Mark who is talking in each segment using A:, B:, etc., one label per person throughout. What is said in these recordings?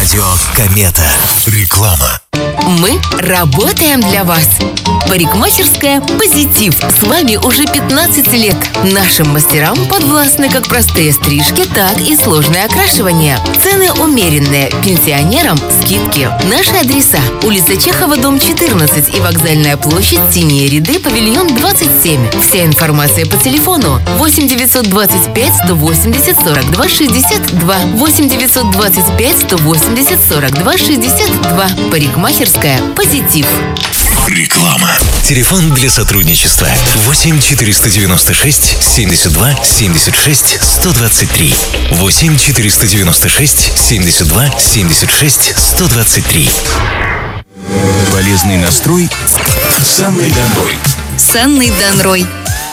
A: Радио Комета. Реклама.
B: Мы работаем для вас. Парикмахерская «Позитив». С вами уже 15 лет. Нашим мастерам подвластны как простые стрижки, так и сложное окрашивание. Цены умеренные. Пенсионерам скидки. Наши адреса: улица Чехова, дом 14 и Вокзальная площадь, Синие ряды, павильон 27. Вся информация по телефону 8 925 180 42 62. 8 925 180 42 62. Парикмахерская «Позитив».
A: Реклама. Телефон для сотрудничества 8 496 72 76 123. 8 496 72 76 123. Полезный настрой с Анной Донрой.
B: С Анной Донрой.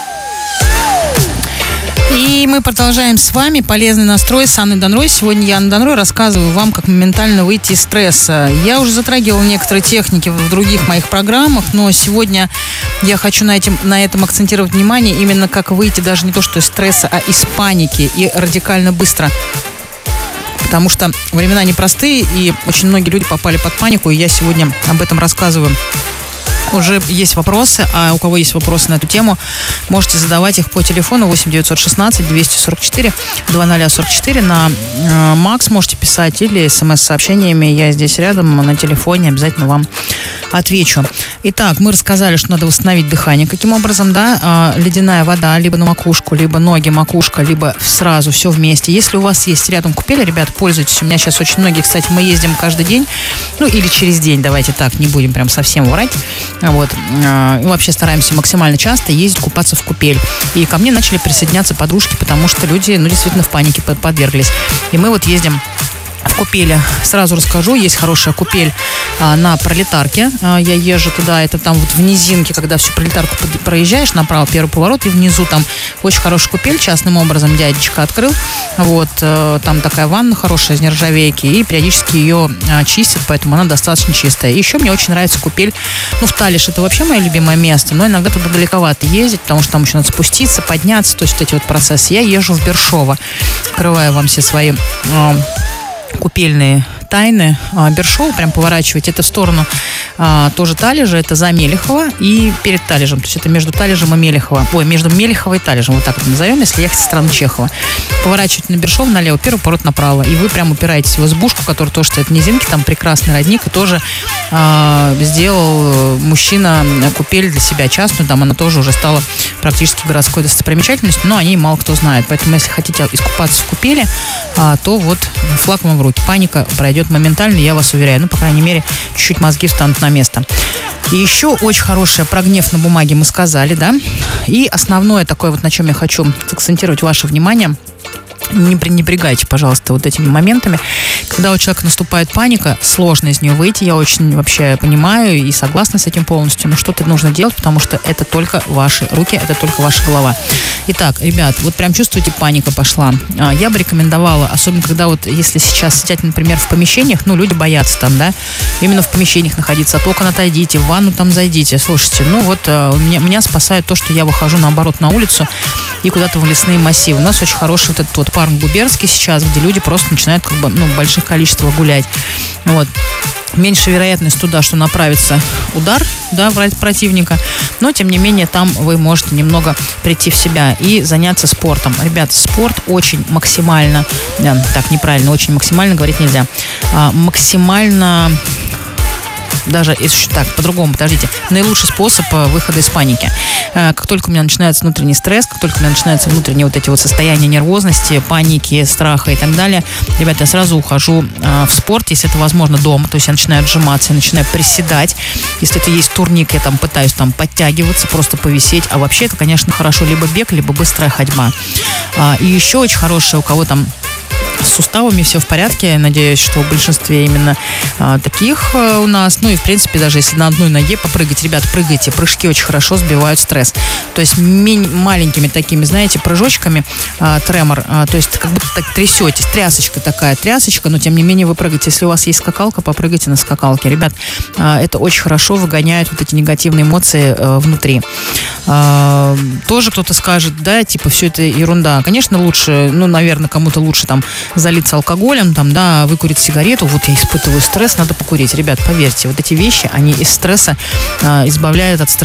C: И мы продолжаем с вами полезный настрой с Анной Донрой. Сегодня я, Анна Донрой, рассказываю вам, как моментально выйти из стресса. Я уже затрагивала некоторые техники в других моих программах, но сегодня я хочу на этом акцентировать внимание, именно как выйти даже не то что из стресса, а из паники и радикально быстро. Потому что времена непростые, и очень многие люди попали под панику, и я сегодня об этом рассказываю. Уже есть вопросы, а у кого есть вопросы на эту тему, можете задавать их по телефону 8 916 244 2044. На Макс можете писать или смс-сообщениями. Я здесь рядом на телефоне, обязательно вам отвечу. Итак, мы рассказали, что надо восстановить дыхание. Каким образом, да? Ледяная вода либо на макушку, либо ноги, макушка, либо сразу все вместе. Если у вас есть рядом купель, ребята, пользуйтесь. У меня сейчас очень многие, кстати, мы ездим каждый день, ну или через день, давайте так, не будем прям совсем врать. Вот. И вообще стараемся максимально часто ездить купаться в купель. И ко мне начали присоединяться подружки, потому что люди, действительно в панике подверглись. И мы вот ездим в купели. Сразу расскажу, есть хорошая купель на Пролетарке. Я езжу туда, это там вот в низинке, когда всю Пролетарку проезжаешь направо, первый поворот, и внизу там очень хорошая купель, частным образом дядечка открыл. Вот, там такая ванна хорошая из нержавейки, и периодически ее чистят, поэтому она достаточно чистая. И еще мне очень нравится купель, в Талиш, это вообще мое любимое место, но иногда туда далековато ездить, потому что там еще надо спуститься, подняться, то есть вот эти вот процессы. Я езжу в Бершово, открываю вам все свои купельные тайны. Бершоу, прям поворачивать это в сторону тоже Талижа, это за Мелехово и перед Талижем, то есть это между Талижем и Мелехово, между Мелехово и Талижем, вот так это назовем, если ехать со стороны Чехова. Поворачиваете на Бершоу налево, первый поворот направо, и вы прям упираетесь в избушку, которая тоже стоит в низинке, там прекрасный родник, и тоже сделал мужчина купель для себя частную, там она тоже уже стала практически городской достопримечательностью, но о ней мало кто знает, поэтому если хотите искупаться в купели, то вот флаг вам в руки, паника пройдет моментально, я вас уверяю, по крайней мере, чуть-чуть мозги встанут на место. И еще очень хорошее про гнев на бумаге мы сказали, да, и основное такое вот, на чем я хочу акцентировать ваше внимание, не пренебрегайте, пожалуйста, вот этими моментами. Когда у человека наступает паника, сложно из нее выйти. Я очень вообще понимаю и согласна с этим полностью. Но что-то нужно делать, потому что это только ваши руки, это только ваша голова. Итак, ребят, вот прям чувствуете, паника пошла. Я бы рекомендовала, особенно когда вот, если сейчас сидят, например, в помещениях, люди боятся там, да, именно в помещениях находиться. От окон отойдите, в ванну там зайдите. Слушайте, меня спасает то, что я выхожу, наоборот, на улицу и куда-то в лесные массивы. У нас очень хороший вот этот вот парк Губернский сейчас, где люди просто начинают в больших количествах гулять. Вот. Меньше вероятность туда, что направится удар, да, в противника, но, тем не менее, там вы можете немного прийти в себя и заняться спортом. Ребята, спорт очень максимально, так, неправильно, очень максимально говорить нельзя, максимально... Даже, если так, по-другому, подождите, наилучший способ выхода из паники. Как только у меня начинается внутренний стресс, как только у меня начинаются внутренние вот эти вот состояния нервозности, паники, страха и так далее, ребята, я сразу ухожу в спорт, если это возможно дома, то есть я начинаю отжиматься, я начинаю приседать. Если это есть турник, я там пытаюсь подтягиваться, просто повисеть. А вообще это, конечно, хорошо либо бег, либо быстрая ходьба. И еще очень хорошее, у кого там с суставами все в порядке. Я надеюсь, что в большинстве именно таких у нас. И, в принципе, даже если на одной ноге попрыгать, ребят, прыгайте. Прыжки очень хорошо сбивают стресс. То есть маленькими такими, знаете, прыжочками тремор. То есть как будто так трясетесь. Трясочка, но тем не менее вы прыгаете. Если у вас есть скакалка, попрыгайте на скакалке. Ребят, это очень хорошо выгоняет вот эти негативные эмоции внутри. Тоже кто-то скажет, да, все это ерунда. Конечно, лучше, наверное, кому-то лучше там залиться алкоголем, там, да, выкурить сигарету, вот я испытываю стресс, надо покурить. Ребят, поверьте, вот эти вещи, они из стресса избавляют от стресса